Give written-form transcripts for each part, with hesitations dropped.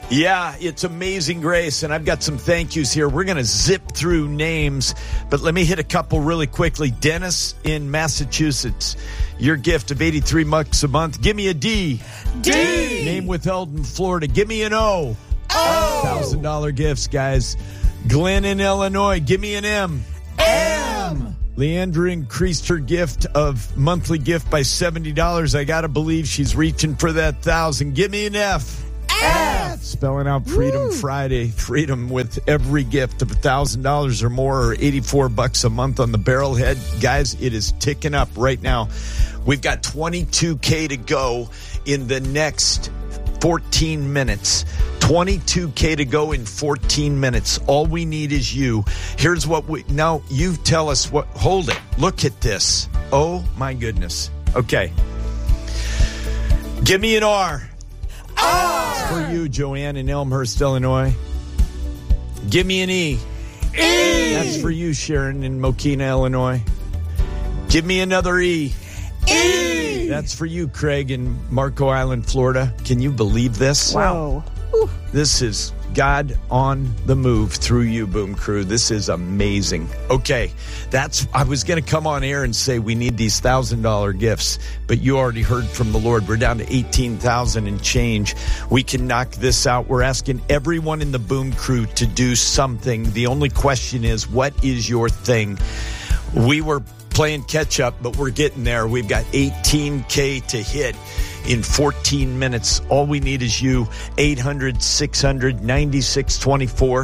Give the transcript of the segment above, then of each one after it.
Yeah, it's Amazing Grace, and I've got some thank yous here. We're going to zip through names, but let me hit a couple really quickly. Dennis in Massachusetts, your gift of $83 a month. Give me a D. D. Name withheld in Florida. Give me an O. $1,000 gifts, guys. Glenn in Illinois, give me an M. M. Leandra increased her monthly gift by $70. I got to believe she's reaching for that $1,000. Give me an F. F. Spelling out Freedom Friday. Freedom with every gift of $1,000 or more, or $84 a month on the Barrelhead. Guys, it is ticking up right now. We've got $22K to go in the next 14 minutes. $22K to go in 14 minutes. All we need is you. Here's what now you tell us what. Hold it. Look at this. Oh my goodness. Okay. Give me an R. R. For you, Joanne in Elmhurst, Illinois. Give me an E. E. That's for you, Sharon in Mokina, Illinois. Give me another E. E. That's for you, Craig in Marco Island, Florida. Can you believe this? Wow. This is God on the move through you, Boom Crew. This is amazing. Okay, I was going to come on air and say we need these $1,000 gifts, but you already heard from the Lord. We're down to 18,000 and change. We can knock this out. We're asking everyone in the Boom Crew to do something. The only question is, what is your thing? We were playing catch up, but we're getting there. We've got 18K to hit in 14 minutes. All we need is you. 800-600-9624,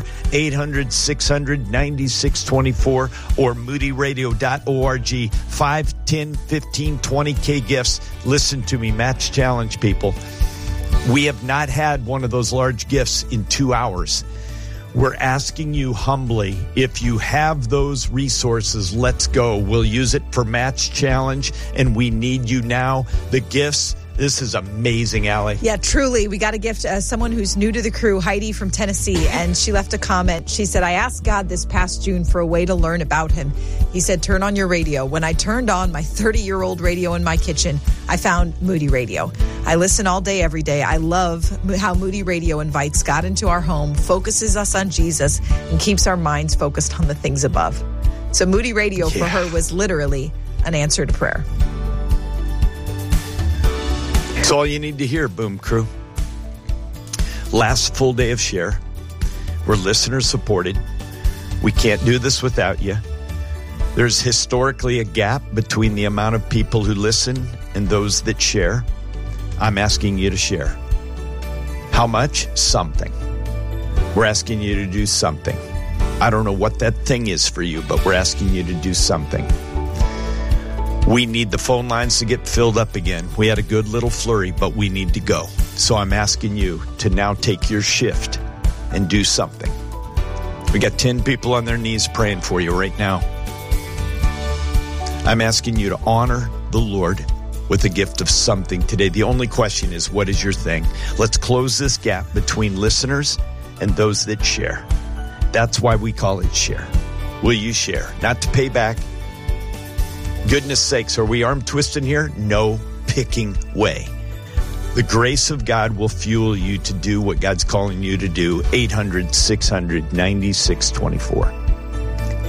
800-600-9624, or moodyradio.org. 5, 10, 15, 20K gifts. Listen to me, Match Challenge people. We have not had one of those large gifts in 2 hours. We're asking you humbly, if you have those resources, let's go. We'll use it for Match Challenge, and we need you now. The gifts. This is amazing, Allie. Yeah, truly. We got a gift. Someone who's new to the crew, Heidi from Tennessee, and she left a comment. She said, I asked God this past June for a way to learn about him. He said, turn on your radio. When I turned on my 30-year-old radio in my kitchen, I found Moody Radio. I listen all day, every day. I love how Moody Radio invites God into our home, focuses us on Jesus, and keeps our minds focused on the things above. So Moody Radio for her was literally an answer to prayer. That's all you need to hear, Boom Crew. Last full day of share. We're listener supported. We can't do this without you. There's historically a gap between the amount of people who listen and those that share. I'm asking you to share. How much? Something. We're asking you to do something. I don't know what that thing is for you, but we're asking you to do something. We need the phone lines to get filled up again. We had a good little flurry, but we need to go. So I'm asking you to now take your shift and do something. We got 10 people on their knees praying for you right now. I'm asking you to honor the Lord with a gift of something today. The only question is, what is your thing? Let's close this gap between listeners and those that share. That's why we call it share. Will you share? Not to pay back. Goodness sakes, are we arm twisting here? No picking way. The grace of God will fuel you to do what God's calling you to do. 800-600-9624.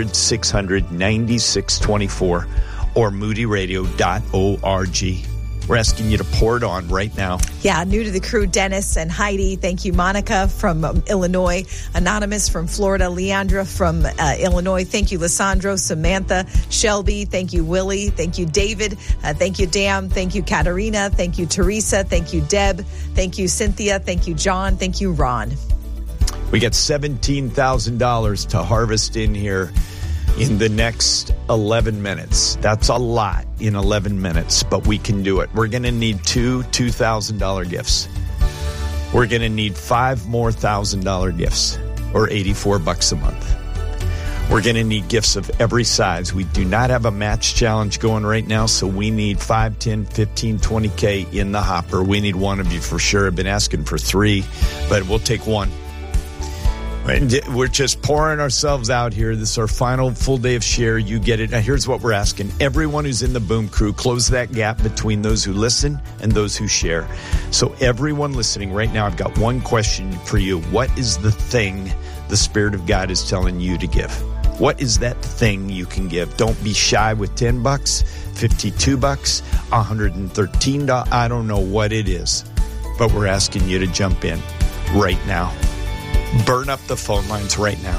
800-600-9624 or moodyradio.org. We're asking you to pour it on right now. Yeah, new to the crew, Dennis and Heidi. Thank you, Monica from Illinois. Anonymous from Florida. Leandra from Illinois. Thank you, Lissandro. Samantha. Shelby. Thank you, Willie. Thank you, David. Thank you, Dan. Thank you, Katerina. Thank you, Teresa. Thank you, Deb. Thank you, Cynthia. Thank you, John. Thank you, Ron. We got $17,000 to harvest in here in the next 11 minutes. That's a lot in 11 minutes, but we can do it. We're going to need two $2,000 gifts. We're going to need 5 more $1,000 gifts, or $84 a month. We're going to need gifts of every size. We do not have a match challenge going right now, so we need 5, 10, 15, 20K in the hopper. We need one of you for sure. I've been asking for 3, but we'll take one. We're just pouring ourselves out here. This is our final full day of share. You get it. Now, here's what we're asking. Everyone who's in the Boom Crew, close that gap between those who listen and those who share. So everyone listening right now, I've got one question for you. What is the thing the Spirit of God is telling you to give? What is that thing you can give? Don't be shy with $10, $52, $113. I don't know what it is, but we're asking you to jump in right now. Burn up the phone lines right now.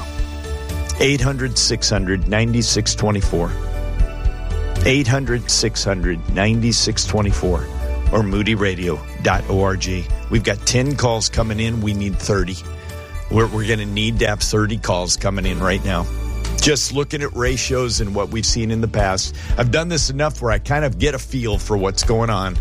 800-600-9624. 800-600-9624 or moodyradio.org. We've got 10 calls coming in. We need 30. We're going to need to have 30 calls coming in right now. Just looking at ratios and what we've seen in the past. I've done this enough where I kind of get a feel for what's going on.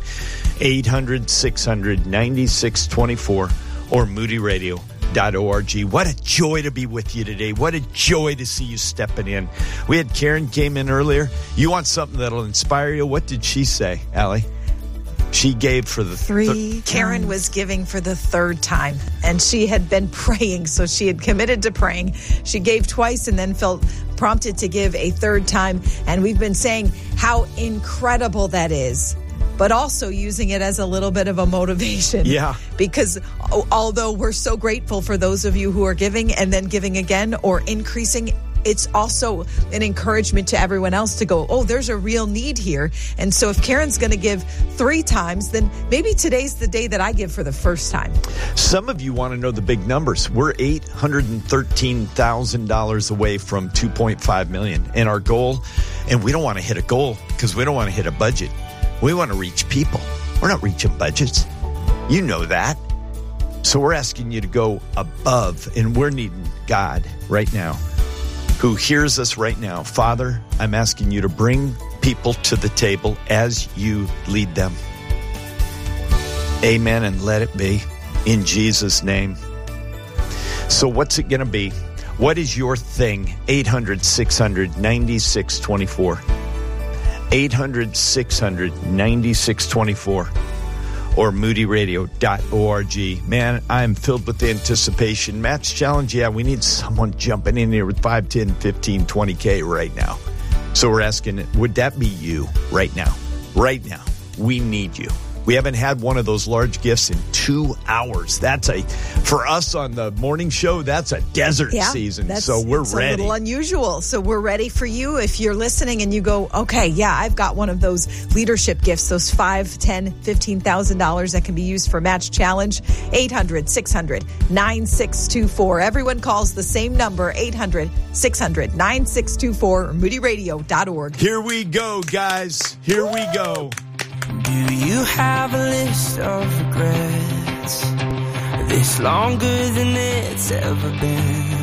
800-600-9624 or moodyradio.org. What a joy to be with you today. What a joy to see you stepping in. We had Karen came in earlier. You want something that'll inspire you? What did she say, Allie? She gave for the Karen was giving for the third time, and she had been praying, so she had committed to praying. She gave twice and then felt prompted to give a third time, and we've been saying how incredible that is, but also using it as a little bit of a motivation. Yeah. Because although we're so grateful for those of you who are giving and then giving again or increasing, it's also an encouragement to everyone else to go, oh, there's a real need here. And so if Karen's going to give 3 times, then maybe today's the day that I give for the first time. Some of you want to know the big numbers. We're $813,000 away from $2.5 million. And our goal, and we don't want to hit a goal because we don't want to hit a budget. We want to reach people. We're not reaching budgets. You know that. So we're asking you to go above, and we're needing God right now, who hears us right now. Father, I'm asking you to bring people to the table as you lead them. Amen, and let it be in Jesus' name. So what's it going to be? What is your thing? 800-600-9624. 800-600-9624 or moodyradio.org. Man, I'm filled with anticipation. Match challenge, yeah, we need someone jumping in here with 5, 10, 15, 20K right now. So we're asking, would that be you right now? Right now, we need you. We haven't had one of those large gifts in 2 hours. For us on the morning show, that's a desert season. So we're ready. It's a little unusual. So we're ready for you. If you're listening and you go, okay, yeah, I've got one of those leadership gifts, those $5, $10, $15,000 that can be used for Match Challenge. 800-600-9624. Everyone calls the same number, 800-600-9624 or moodyradio.org. Here we go, guys. Here we go. Do you have a list of regrets? This longer than it's ever been?